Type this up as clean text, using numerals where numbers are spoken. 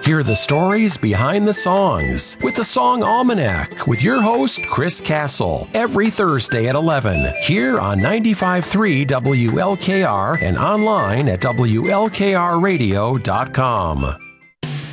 Hear the stories behind the songs with the Song Almanac with your host, Chris Castle, every Thursday at 11 here on 95.3 WLKR and online at WLKRradio.com.